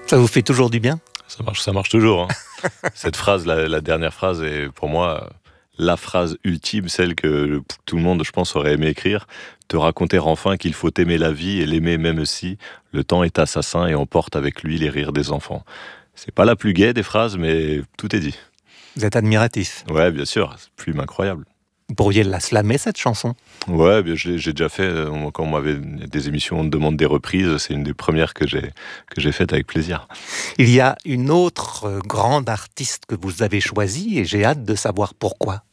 Ça vous fait toujours du bien ? Ça marche toujours. Hein. Cette phrase, la dernière phrase, est pour moi la phrase ultime, celle que tout le monde, je pense, aurait aimé écrire. Te raconter enfin qu'il faut aimer la vie et l'aimer même si le temps est assassin et emporte avec lui les rires des enfants. C'est pas la plus gaie des phrases, mais tout est dit. Vous êtes admiratif. Ouais, bien sûr, c'est une plume incroyable. Vous pourriez la slammer, cette chanson ? Ouais, j'ai déjà fait, quand on m'avait des émissions, on me demande des reprises, c'est une des premières que j'ai faites avec plaisir. Il y a une autre grande artiste que vous avez choisie et j'ai hâte de savoir pourquoi.